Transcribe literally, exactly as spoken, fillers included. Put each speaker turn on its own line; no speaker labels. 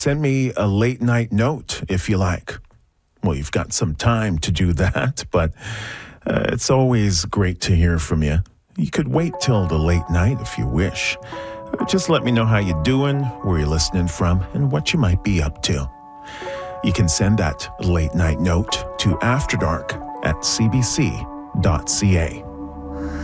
Send me a late night note if you like. Well, you've got some time to do that, but uh, it's always great to hear from you. You could wait till the late night if you wish. Uh, just let me know how you're doing, where you're listening from, and what you might be up to. You can send that late night note to After Dark at c b c dot c a.